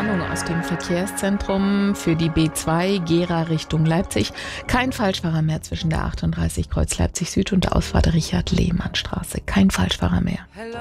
Warnung aus dem Verkehrszentrum für die B2 Gera Richtung Leipzig. Kein Falschfahrer mehr zwischen der 38 Kreuz Leipzig Süd und der Ausfahrt Richard-Lehmann-Straße. Kein Falschfahrer mehr.